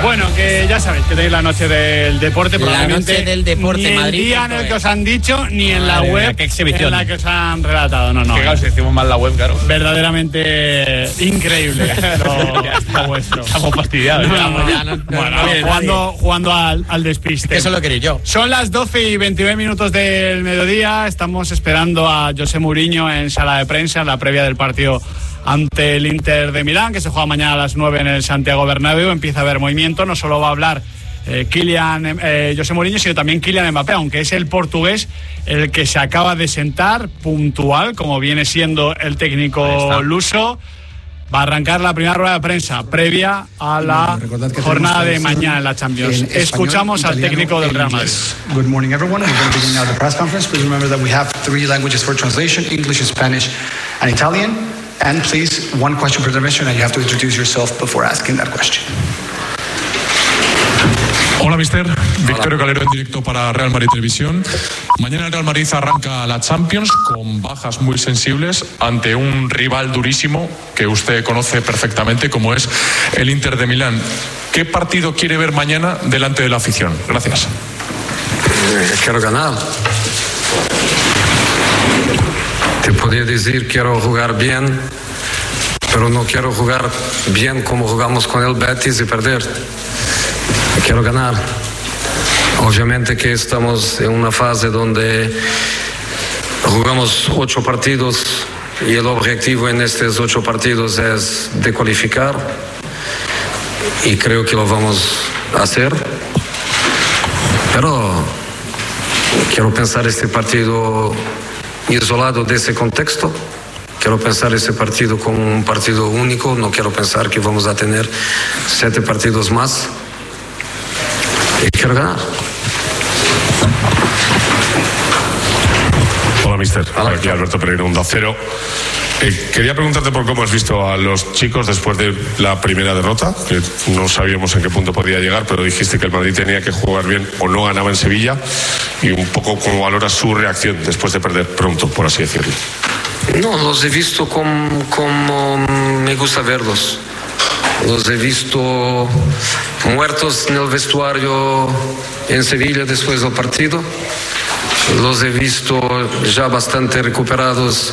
Bueno, que ya sabéis que tenéis la noche del deporte, probablemente la noche del deporte, ni el Madrid. día en el que os han dicho, ni en la web qué exhibición. en la que os han relatado. No. Que claro, si decimos mal la web, claro. Verdaderamente increíble lo vuestro. Estamos fastidiados. Jugando al despiste. Eso lo quería yo. Son las 12:29 del mediodía. Estamos esperando a José Mourinho en sala de prensa en la previa del partido ante el Inter de Milán, que se juega mañana a las 9 en el Santiago Bernabéu. Empieza a haber movimiento. No solo va a hablar José Mourinho, sino también Kylian Mbappé, aunque es el portugués el que se acaba de sentar, puntual, como viene siendo el técnico luso. Va a arrancar la primera rueda de prensa previa a la jornada de mañana en la Champions. Escuchamos al técnico del Real Madrid. Good morning, everyone. We're going to begin now the press conference. Please remember that we have 3 languages for translation: English, Spanish, and Italian. And please, one question per intervention, and you have to introduce yourself before asking that question. Hola, mister. Victorio Calero en directo para Real Madrid Televisión. Mañana el Real Madrid arranca la Champions con bajas muy sensibles ante un rival durísimo que usted conoce perfectamente, como es el Inter de Milán. ¿Qué partido quiere ver mañana delante de la afición? Gracias. Quiero ganar. Te podría decir quiero jugar bien, pero no quiero jugar bien como jugamos con el Betis y perder. Quiero ganar. Obviamente que estamos en una fase donde jugamos 8 partidos y el objetivo en estos 8 partidos es de cualificar, y creo que lo vamos a hacer, pero quiero pensar este partido isolado de ese contexto. Quiero pensar ese partido como un partido único. No quiero pensar que vamos a tener 7 partidos más. Y quiero ganar. Hola, mister. Aquí Alberto Pereira, Onda Cero. Quería preguntarte por cómo has visto a los chicos después de la primera derrota, que no sabíamos en qué punto podía llegar, pero dijiste que el Madrid tenía que jugar bien o no ganaba en Sevilla, y un poco cómo valoras su reacción después de perder pronto, por así decirlo. No, los he visto como me gusta verlos. Los he visto muertos en el vestuario en Sevilla después del partido. Los he visto ya bastante recuperados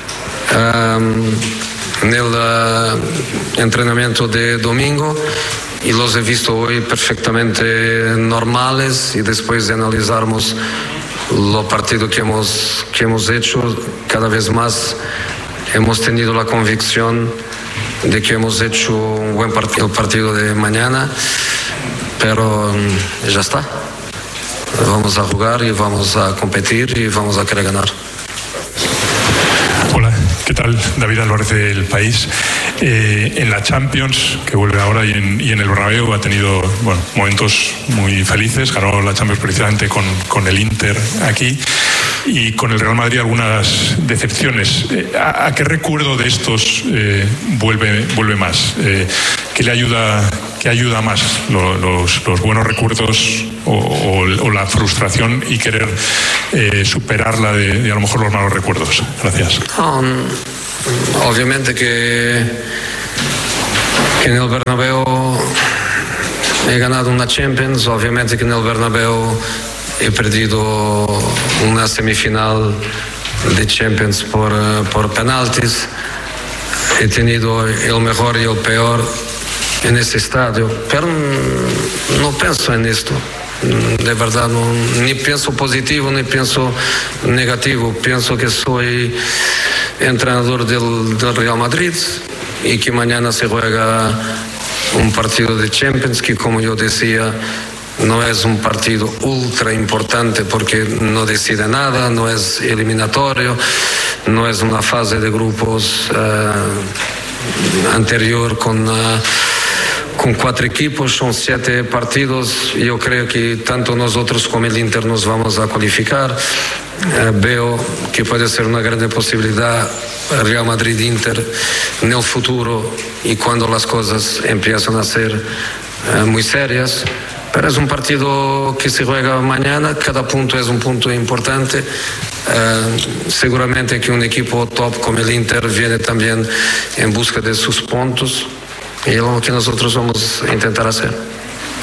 en el entrenamiento de domingo, y los he visto hoy perfectamente normales, y después de analizarmos los partidos que hemos hecho, cada vez más hemos tenido la convicción de que hemos hecho un buen partido, el partido de mañana, pero ya está. Vamos a jugar y vamos a competir y vamos a querer ganar. Hola, ¿qué tal? David Álvarez del País. En la Champions, que vuelve ahora, y en el Bernabéu ha tenido momentos muy felices. Ganó la Champions precisamente con el Inter aquí, y con el Real Madrid algunas decepciones. ¿A qué recuerdo de estos vuelve más? ¿Qué le ayuda? ¿Qué ayuda más? ¿Los buenos recuerdos o la frustración y querer superarla de a lo mejor los malos recuerdos? Gracias. Obviamente que en el Bernabéu he ganado una Champions. Obviamente que en el Bernabéu he perdido una semifinal de Champions por penaltis. He tenido el mejor y el peor en este estadio, pero no pienso en esto. De verdad, ni pienso positivo ni pienso negativo. Pienso que soy entrenador del Real Madrid y que mañana se juega un partido de Champions que, como yo decía, no es un partido ultra importante porque no decide nada, no es eliminatorio, no es una fase de grupos anterior con 4 equipos, son 7 partidos. Yo creo que tanto nosotros como el Inter nos vamos a cualificar. Veo que puede ser una gran posibilidad Real Madrid-Inter en el futuro, y cuando las cosas empiezan a ser muy serias. Pero es un partido que se juega mañana, cada punto es un punto importante. Seguramente que un equipo top como el Inter viene también en busca de sus puntos, y es lo que nosotros vamos a intentar hacer.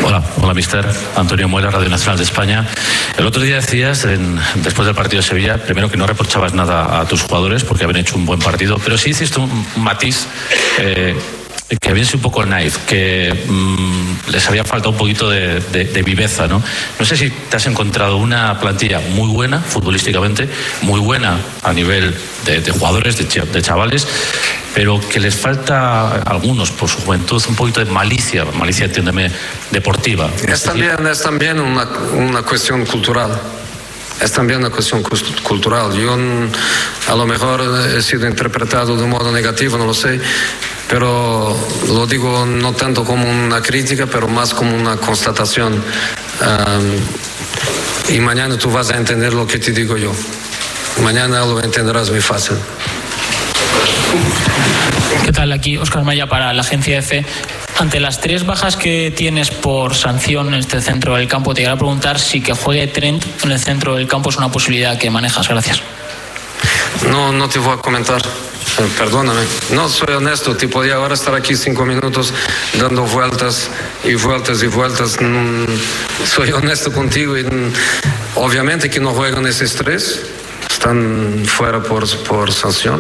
Hola, mister. Antonio Muela, Radio Nacional de España. El otro día decías, después del partido de Sevilla, primero que no reprochabas nada a tus jugadores porque habían hecho un buen partido, pero sí hiciste un matiz que había sido un poco naif, que les había faltado un poquito de viveza, ¿no? No sé si te has encontrado una plantilla muy buena, futbolísticamente, muy buena a nivel de jugadores, de chavales, pero que les falta a algunos, por su juventud, un poquito de malicia, entiéndeme, deportiva. Es también una cuestión cultural. Es también una cuestión cultural. Yo a lo mejor he sido interpretado de un modo negativo, no lo sé, pero lo digo no tanto como una crítica, pero más como una constatación. Y mañana tú vas a entender lo que te digo yo. Mañana lo entenderás muy fácil. ¿Qué tal? Aquí Óscar Maya para la agencia EFE. Ante las 3 bajas que tienes por sanción en este centro del campo, te quería preguntar si que juegue Trent en el centro del campo es una posibilidad que manejas. Gracias. No te voy a comentar. Perdóname. No, soy honesto. Te podía ahora estar aquí 5 minutos dando vueltas y vueltas y vueltas. Soy honesto contigo y obviamente que no juegan esos 3. Están fuera por sanción.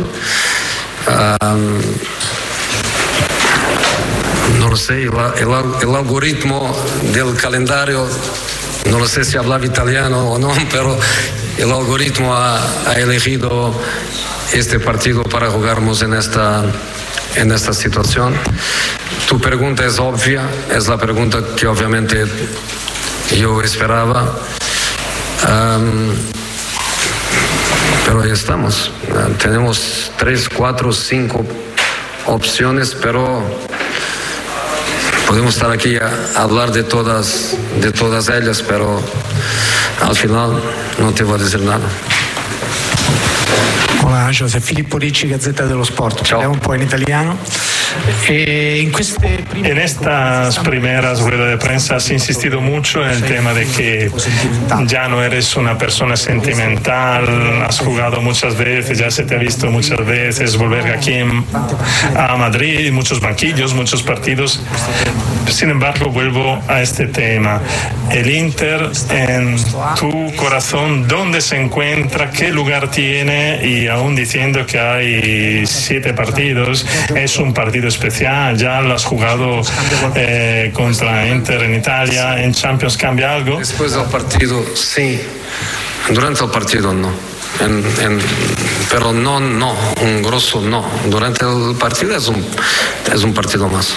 No lo sé, el algoritmo del calendario, no lo sé si hablaba italiano o no, pero el algoritmo ha elegido este partido para jugarnos en esta situación. Tu pregunta es obvia, es la pregunta que obviamente yo esperaba. Pero ahí estamos. Tenemos 3, 4, 5 opciones, pero podemos estar aquí a hablar de todas ellas, pero al final no te voy a decir nada. Hola José, Filippo Ricci, Gazzetta dello Sport. Parliamo un po' in italiano. En estas primeras ruedas de prensa has insistido mucho en el tema de que ya no eres una persona sentimental, has jugado muchas veces, ya se te ha visto muchas veces volver aquí a Madrid, muchos banquillos, muchos partidos. Sin embargo, vuelvo a este tema. El Inter en tu corazón, ¿dónde se encuentra? ¿Qué lugar tiene? Y aún diciendo que hay 7 partidos, es un partido especial, ya lo has jugado contra Inter en Italia, en Champions, ¿cambia algo? Después del partido, sí. Durante el partido, no. Pero no, un grosso no. Durante el partido es un partido más.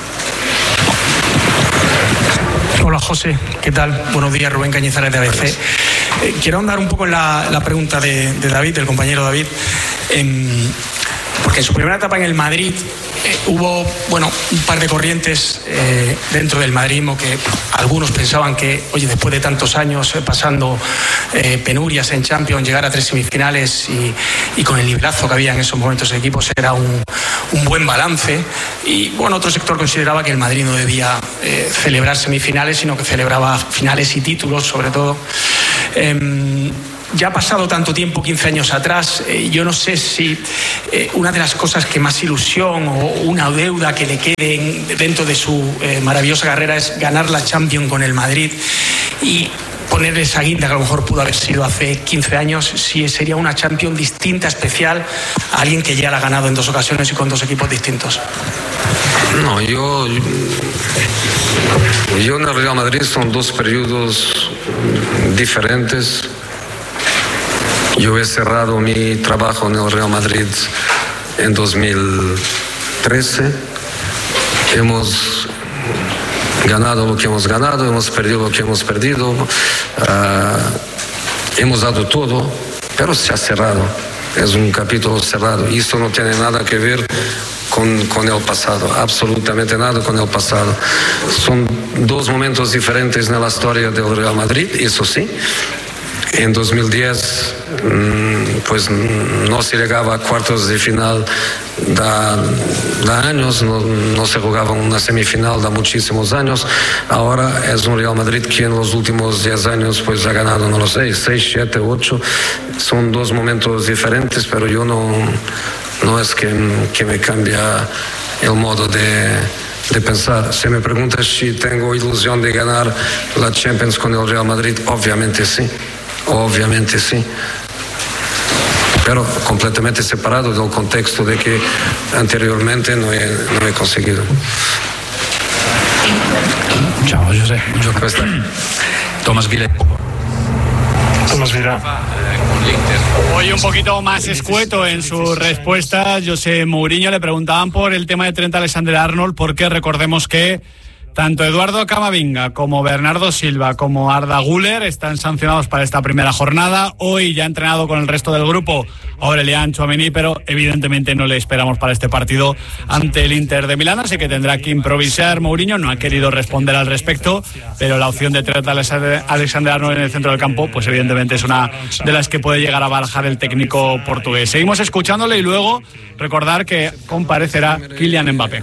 Hola José, ¿qué tal? Buenos días, Rubén Cañizares de ABC. Quiero ahondar un poco en la pregunta de David, del compañero David, porque en su primera etapa en el Madrid hubo un par de corrientes dentro del madridismo que algunos pensaban que, oye, después de tantos años pasando penurias en Champions, llegar a 3 semifinales y con el nivelazo que había en esos momentos de equipos era un buen balance. Y otro sector consideraba que el Madrid no debía celebrar semifinales, sino que celebraba finales y títulos, sobre todo. Ya ha pasado tanto tiempo, 15 años atrás, yo no sé si una de las cosas que más ilusión o una deuda que le quede dentro de su maravillosa carrera es ganar la Champions con el Madrid y ponerle esa guinda que a lo mejor pudo haber sido hace 15 años, si sería una Champions distinta, especial, a alguien que ya la ha ganado en 2 ocasiones y con 2 equipos distintos. No, yo en el Real Madrid son 2 periodos diferentes. Yo he cerrado mi trabajo en el Real Madrid en 2013. Hemos ganado lo que hemos ganado, hemos perdido lo que hemos perdido. Hemos dado todo, pero se ha cerrado. Es un capítulo cerrado. Y esto no tiene nada que ver con el pasado, absolutamente nada con el pasado. Son 2 momentos diferentes en la historia del Real Madrid, eso sí. En 2010 pues no se llegaba a cuartos de final da años, no se jugaba una semifinal da muchísimos años. Ahora es un Real Madrid que en los últimos 10 años pues ha ganado, no lo sé, 6, 7, 8. Son 2 momentos diferentes, pero yo no es que me cambia el modo de de pensar. Si me preguntas si tengo ilusión de ganar la Champions con el Real Madrid, obviamente sí, pero completamente separado del contexto de que anteriormente no he conseguido. Ciao José. Tomás Vila. Hoy un poquito más escueto en sus respuestas. José Mourinho, le preguntaban por el tema de Trent Alexander-Arnold, porque recordemos que tanto Eduardo Camavinga como Bernardo Silva como Arda Güler están sancionados para esta primera jornada. Hoy ya ha entrenado con el resto del grupo Aurelian Tchouaméni, pero evidentemente no le esperamos para este partido ante el Inter de Milán, así que tendrá que improvisar Mourinho. No ha querido responder al respecto, pero la opción de Trent Alexander-Arnold en el centro del campo, pues evidentemente es una de las que puede llegar a barajar el técnico portugués. Seguimos escuchándole y luego recordar que comparecerá Kylian Mbappé.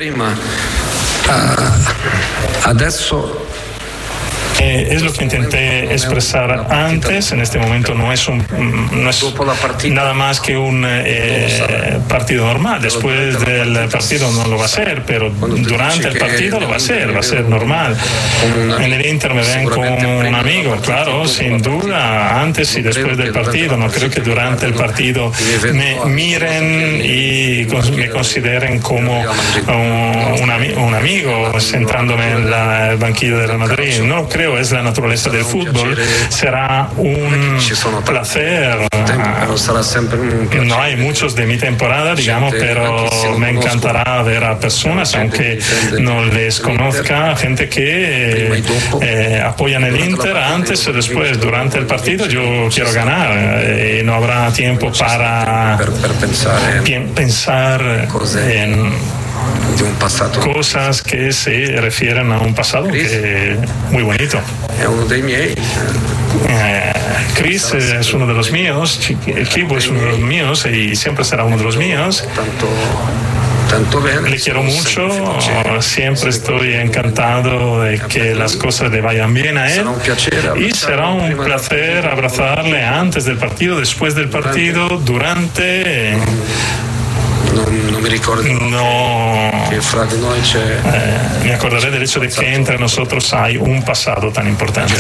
Adesso Es lo que intenté expresar antes. En este momento no es nada más que un partido normal. Después del partido no lo va a ser, pero durante el partido lo va a ser normal. En el Inter me ven como un amigo, claro, sin duda, antes y después del partido. No creo que durante el partido me miren y me consideren como un amigo sentándome en el banquillo del Madrid. No creo, es la naturaleza del fútbol. Será un placer. No hay muchos de mi temporada, digamos, pero me encantará ver a personas, aunque no les conozca, gente que apoyan el Inter antes o después. Durante el partido yo quiero ganar y no habrá tiempo para pensar en cosas que se refieren a un pasado que muy bonito. Chris es uno de los míos, Kibu es uno de los míos y siempre será uno de los míos. Le quiero mucho, siempre estoy encantado de que las cosas le vayan bien a él y será un placer abrazarle antes del partido, después del partido, durante. Me acordaré del hecho de que entre nosotros hay un pasado tan importante.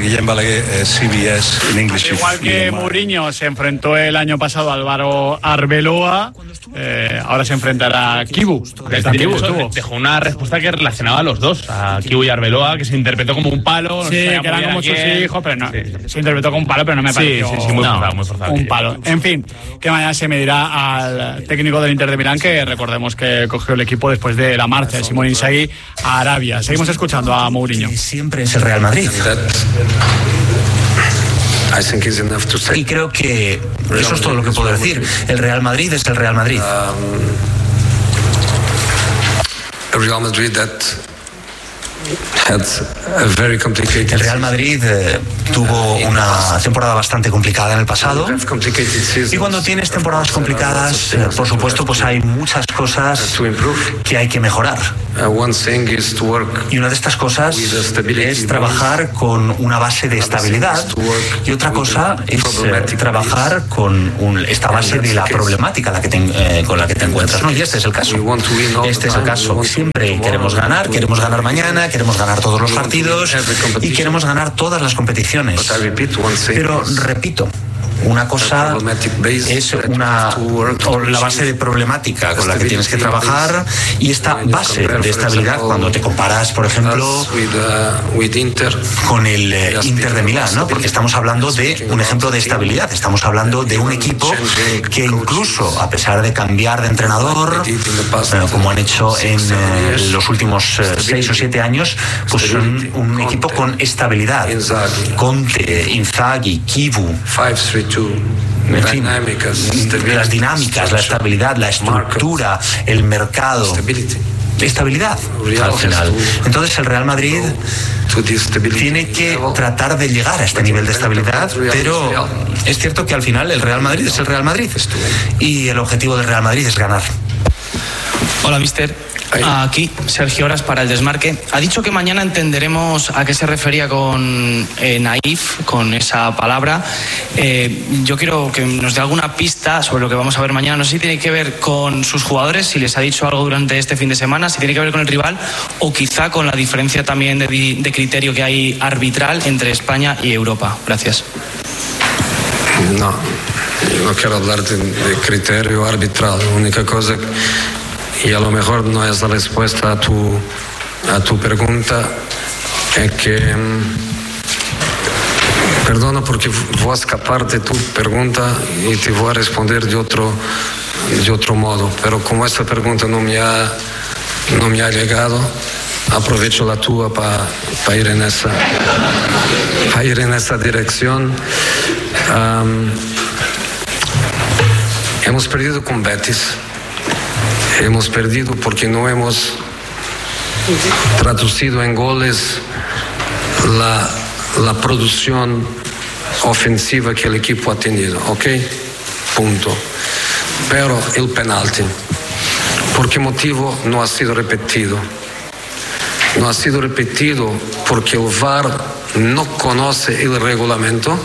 Igual que Mourinho se enfrentó el año pasado a Álvaro Arbeloa, ahora se enfrentará a Kibu. Dejó una respuesta que relacionaba a los dos, a Kibu y Arbeloa, que se interpretó como un palo. Sí, que eran como sus hijos, pero no. Se interpretó como un palo, pero no me pareció muy forzado. Un palo. En fin, que mañana se medirá al técnico del Inter de Milán, que recordemos que cogió el equipo después de la marcha de Simone Inzaghi a Arabia. Seguimos escuchando a Mourinho. Siempre es el Real Madrid. Y creo que eso es todo lo que puedo decir. El Real Madrid es el Real Madrid. El Real Madrid tuvo una temporada bastante complicada en el pasado, y cuando tienes temporadas complicadas, por supuesto, pues hay muchas cosas que hay que mejorar. Y una de estas cosas es trabajar con una base de estabilidad, y otra cosa es trabajar con esta base de la problemática con la que te encuentras, ¿no? Y este es el caso. Siempre queremos ganar mañana, queremos ganar todos los partidos y queremos ganar todas las competiciones. Pero repito, una cosa es la base de problemática con la que tienes que trabajar, y esta base de estabilidad cuando te comparas, por ejemplo, con el Inter de Milán, ¿no? Porque estamos hablando de un ejemplo de estabilidad, estamos hablando de un equipo que incluso a pesar de cambiar de entrenador, como han hecho en los últimos 6 o 7 años, pues son un equipo con estabilidad. Conte, Inzaghi, Kibu, en fin, las dinámicas, la estabilidad, la estructura, el mercado, estabilidad al final. Entonces el Real Madrid tiene que tratar de llegar a este nivel de estabilidad, pero es cierto que al final el Real Madrid es el Real Madrid y el objetivo del Real Madrid es ganar. Hola, mister. Aquí, Sergio Horas para El Desmarque. Ha dicho que mañana entenderemos a qué se refería con naif, con esa palabra. Yo quiero que nos dé alguna pista sobre lo que vamos a ver mañana. No sé si tiene que ver con sus jugadores, si les ha dicho algo durante este fin de semana, si tiene que ver con el rival o quizá con la diferencia también de criterio que hay arbitral entre España y Europa. Gracias. No quiero hablar de criterio arbitral. La única cosa, y a lo mejor no es la respuesta a tu pregunta, es que, perdona porque voy a escapar de tu pregunta y te voy a responder de otro modo, pero como esta pregunta no me ha llegado, aprovecho la tuya para ir en esa dirección. Hemos perdido con Betis. Hemos perdido porque no hemos traducido en goles la producción ofensiva que el equipo ha tenido, ¿ok? Punto. Pero el penalti, ¿por qué motivo no ha sido repetido? No ha sido repetido porque el VAR no conoce el reglamento,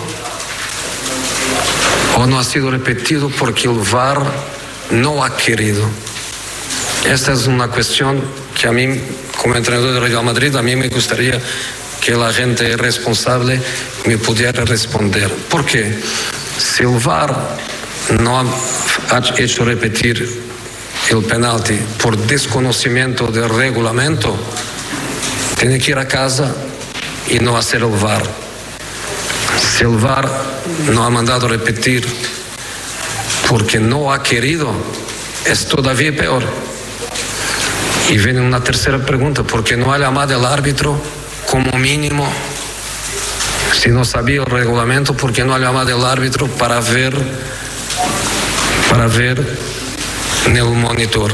o no ha sido repetido porque el VAR no ha querido. Esta es una cuestión que a mí, como entrenador de Real Madrid, a mí me gustaría que la gente responsable me pudiera responder. ¿Por qué? Si el VAR no ha hecho repetir el penalti por desconocimiento del reglamento, tiene que ir a casa y no hacer el VAR. Si el VAR no ha mandado repetir porque no ha querido, es todavía peor. Y viene una tercera pregunta, ¿por qué no ha llamado al árbitro como mínimo? Si no sabía el reglamento, ¿por qué no ha llamado al árbitro para ver en el monitor?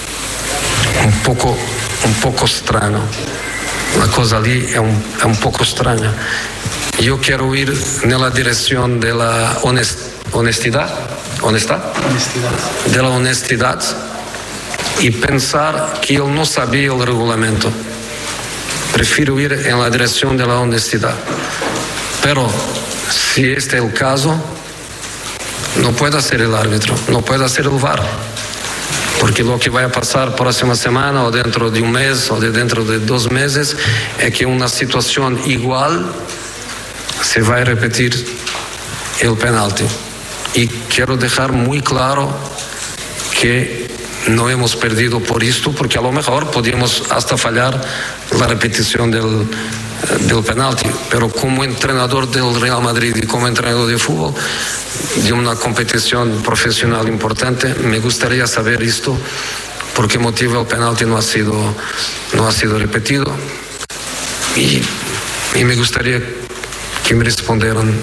Un poco extraño. La cosa allí es un poco extraña. Yo quiero ir en la dirección de la honestidad, de la honestidad, y pensar que él no sabía el reglamento. Prefiero ir en la dirección de la honestidad. Pero si este es el caso, no puede ser el árbitro, no puede ser el VAR. Porque lo que va a pasar próxima semana o dentro de un mes o dentro de 2 meses es que una situación igual se va a repetir el penalti. Y quiero dejar muy claro que no hemos perdido por esto, porque a lo mejor podíamos hasta fallar la repetición del penalti, pero como entrenador del Real Madrid y como entrenador de fútbol de una competición profesional importante, me gustaría saber esto, por qué motivo el penalti no ha sido repetido, y me gustaría que me respondieran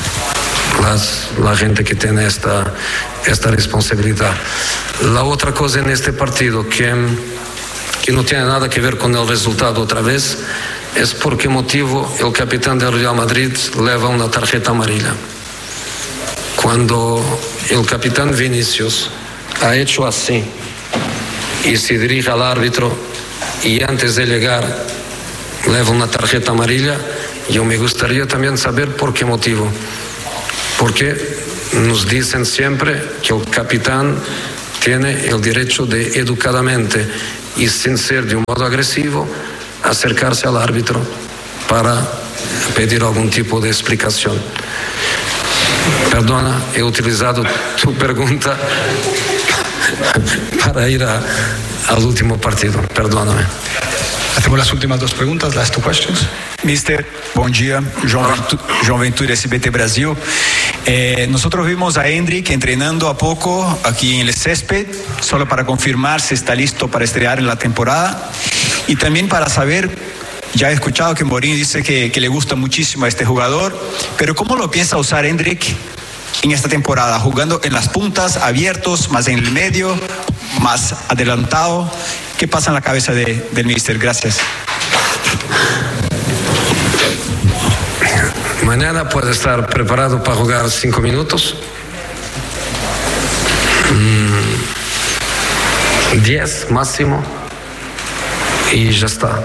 la gente que tiene esta responsabilidad. La otra cosa en este partido que no tiene nada que ver con el resultado otra vez es por qué motivo el capitán del Real Madrid lleva una tarjeta amarilla. Cuando el capitán Vinicius ha hecho así y se dirige al árbitro y antes de llegar lleva una tarjeta amarilla, yo me gustaría también saber por qué motivo. Porque nos dicen siempre que el capitán tiene el derecho de educadamente y sin ser de un modo agresivo acercarse al árbitro para pedir algún tipo de explicación. Perdona, he utilizado tu pregunta para ir al último partido. Perdóname. Hacemos las últimas 2 preguntas, last 2 questions. Mister, bom dia. João Ventura, SBT Brasil. Nosotros vimos a Endrick entrenando a poco aquí en el césped, solo para confirmar si está listo para estrear en la temporada. Y también para saber, ya he escuchado que Mourinho dice que le gusta muchísimo a este jugador, pero ¿cómo lo piensa usar Endrick en esta temporada? ¿Jugando en las puntas, abiertos, más en el medio, más adelantado? ¿Qué pasa en la cabeza del míster? Gracias. Mañana puede estar preparado para jugar 5 minutos. 10 máximo. y ya está.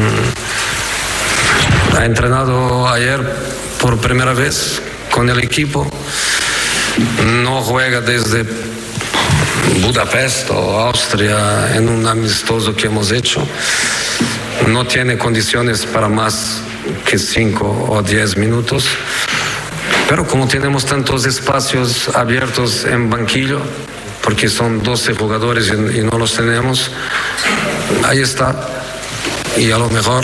Ha entrenado ayer por primera vez con el equipo, no juega desde Budapest o Austria en un amistoso que hemos hecho, no tiene condiciones para más que 5 o 10 minutos, pero como tenemos tantos espacios abiertos en banquillo, porque son 12 jugadores y no los tenemos, ahí está, y a lo mejor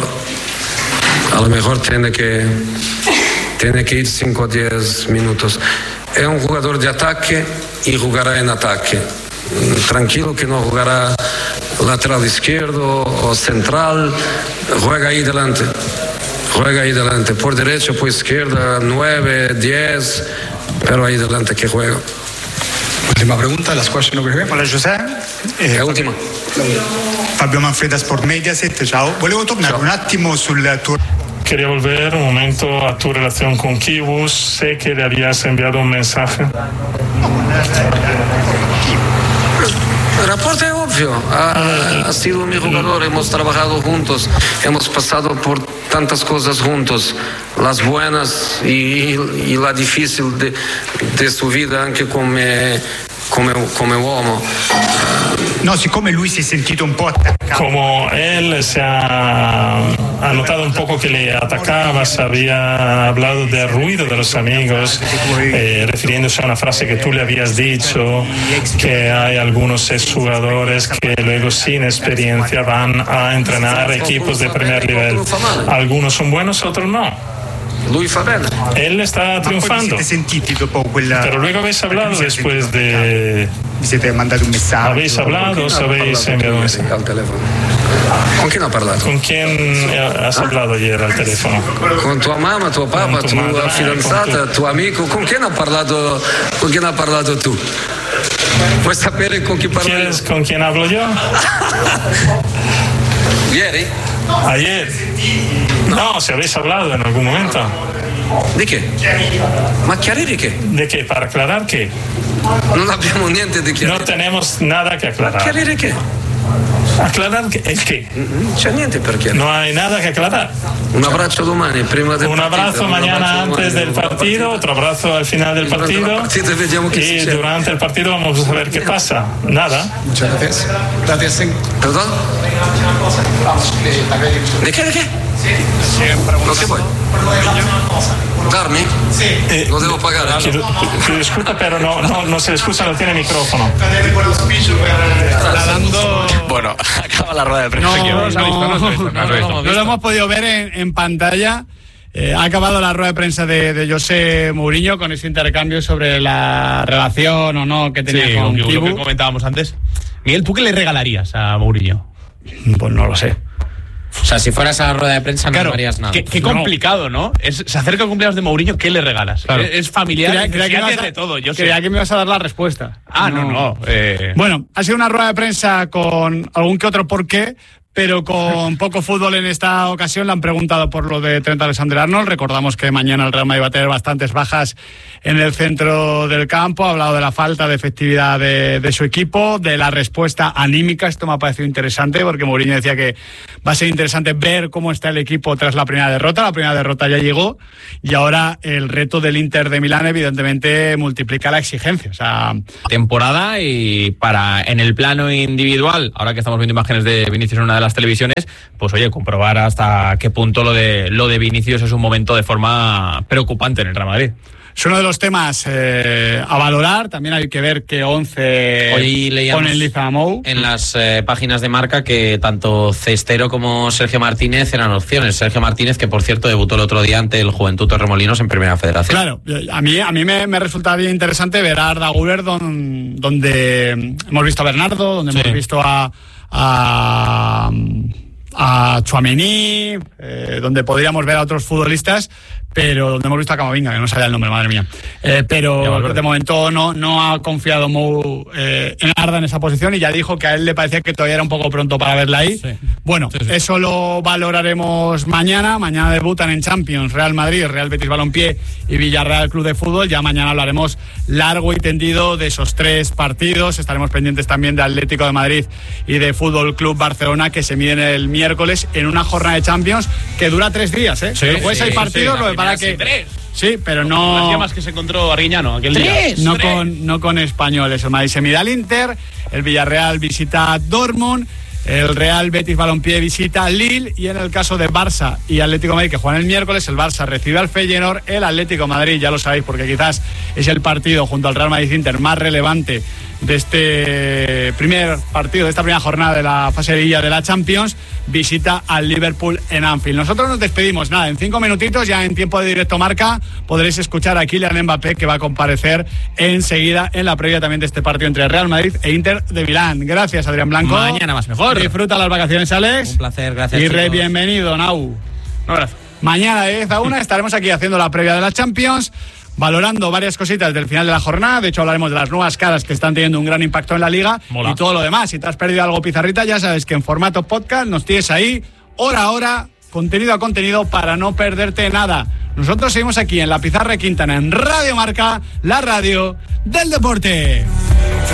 tiene que ir 5 o 10 minutos. Es un jugador de ataque y jugará en ataque. Tranquilo que no jugará lateral izquierdo o central, juega ahí delante, por derecha, por izquierda, 9, 10, pero ahí delante que juega. Ultima pregunta, last question over here. Hola José. La ultima. Fabio Manfreda, Sport Mediaset, ciao. Volevo tornare un attimo sul tuo... Quería volver un momento a tu relación con Kibus. Sé que le habías enviado un mensaje. El reporte es obvio, ha sido mi jugador, hemos trabajado juntos, hemos pasado por tantas cosas juntos, las buenas y la difícil de su vida, anche come uomo. No, siccome lui si è sentito un po' attaccato. Como él se ha notado un poco que le atacabas, había hablado del ruido de los amigos, refiriéndose a una frase que tú le habías dicho, que hay algunos exjugadores que luego sin experiencia van a entrenar equipos de primer nivel. Algunos son buenos, otros no. Él está triunfando. Pero luego habéis hablado después de... ¿Habéis hablado o habéis enviado un mensaje? ¿Con quién has hablado? ¿Con quién has hablado ayer al teléfono? Con tu mamá, tu papá, tu fidanzata, tu amigo. ¿Con quién has hablado tú? ¿Puedes saber con quién parlo? ¿Quieres con quién hablo yo? Ayer. No, si habéis hablado en algún momento. ¿De qué? ¿Ma chiarire qué? ¿De qué? ¿Para aclarar qué? No abbiamo niente de chiarire. No tenemos nada que aclarar. ¿Chiarire qué? ¿Aclarar el qué? C'è niente per chiarire. No hay nada que aclarar. Un abrazo domani, prima del Un abrazo mañana antes del partido, otro abrazo al final del partido. Y durante el partido vamos a ver qué pasa. Nada. Muchas gracias. Gracias. ¿Perdón? ¿De qué? ¿Lo que voy? ¿Darmi? Lo devo pagare. Chiedo scusa, pero no se le escucha, no tiene micrófono. Bueno, acaba la rueda de prensa. No lo hemos podido ver en pantalla. Ha acabado la rueda de prensa de José Mourinho con ese intercambio sobre la relación o no que tenía con Kibu. Lo que comentábamos antes. Miguel, ¿tú qué le regalarías a Mourinho? Pues no lo sé. O sea, si fueras a la rueda de prensa no harías nada. Qué complicado, ¿no? Se acerca el cumpleaños de Mourinho, ¿qué le regalas? Claro. Es familiar, creía de todo. Creía que me ibas a dar la respuesta. No. Bueno, ha sido una rueda de prensa con algún que otro porqué, pero con poco fútbol en esta ocasión. Le han preguntado por lo de Trent Alexander-Arnold. Recordamos que mañana el Real Madrid va a tener bastantes bajas en el centro del campo. Ha hablado de la falta de efectividad de su equipo, de la respuesta anímica. Esto me ha parecido interesante porque Mourinho decía que va a ser interesante ver cómo está el equipo tras la primera derrota. La primera derrota ya llegó y ahora el reto del Inter de Milán evidentemente multiplica la exigencia. O sea, temporada y en el plano individual, ahora que estamos viendo imágenes de Vinicius en una de las televisiones, pues oye, comprobar hasta qué punto lo de Vinicius es un momento de forma preocupante en el Real Madrid. Es uno de los temas a valorar. También hay que ver qué 11 pone en liza Mou. En las páginas de Marca que tanto Cestero como Sergio Martínez eran opciones. Sergio Martínez, que por cierto debutó el otro día ante el Juventud Torremolinos en Primera Federación. Claro, a mí me resulta bien interesante ver a Arda Güler donde hemos visto a Bernardo, donde hemos visto a Tchouaméni, donde podríamos ver a otros futbolistas, pero donde hemos visto a Camavinga, que no sabía el nombre, madre mía. Pero de momento no ha confiado Mou en Arda en esa posición y ya dijo que a él le parecía que todavía era un poco pronto para verla ahí. Sí. Bueno, eso lo valoraremos mañana. Mañana debutan en Champions Real Madrid, Real Betis Balompié y Villarreal Club de Fútbol. Ya mañana hablaremos largo y tendido de esos 3 partidos. Estaremos pendientes también de Atlético de Madrid y de Fútbol Club Barcelona, que se miden el miércoles miércoles en una jornada de Champions que dura 3 días, ¿eh? Sí, el jueves hay partidos, lo que para que... 3. Sí, pero no... Las llamas que se encontró Arguiñano aquel día. No con españoles. El Madrid se mide al Inter, el Villarreal visita a Dortmund, el Real Betis Balompié visita a Lille, y en el caso de Barça y Atlético de Madrid, que juegan el miércoles, el Barça recibe al Feyenoord, el Atlético de Madrid, ya lo sabéis, porque quizás es el partido junto al Real Madrid-Inter más relevante de este primer partido, de esta primera jornada de la fase de liguilla de la Champions, visita al Liverpool en Anfield. Nosotros nos despedimos, nada, en 5 minutitos, ya en tiempo de directo marca, podréis escuchar a Kylian Mbappé, que va a comparecer enseguida en la previa también de este partido entre Real Madrid e Inter de Milán. Gracias, Adrián Blanco. Mañana más mejor. Disfruta las vacaciones, Alex. Un placer, gracias. Y chicos. bienvenido, Nau. Un abrazo. Mañana de 10 a 1 estaremos aquí haciendo la previa de la Champions, valorando varias cositas del final de la jornada. De hecho, hablaremos de las nuevas caras que están teniendo un gran impacto en la Liga. Mola. Y todo lo demás. Si te has perdido algo, Pizarrita, ya sabes que en formato podcast nos tienes ahí, hora a hora, contenido a contenido, para no perderte nada. Nosotros seguimos aquí en La Pizarra de Quintana, en Radio Marca, la radio del deporte.